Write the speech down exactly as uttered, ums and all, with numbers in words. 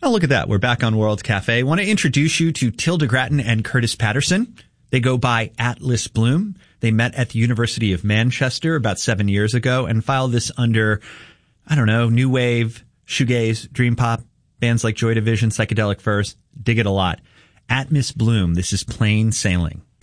Oh, look at that. We're back on World Cafe. I want to introduce you to Tilda Gratton and Curtis Patterson. They go by Atlas Bloom. They met at the University of Manchester about seven years ago and filed this under, I don't know, new wave, shoegaze, dream pop, bands like Joy Division, Psychedelic Furs. Dig it a lot. At Miss Bloom, this is Plain Sailing.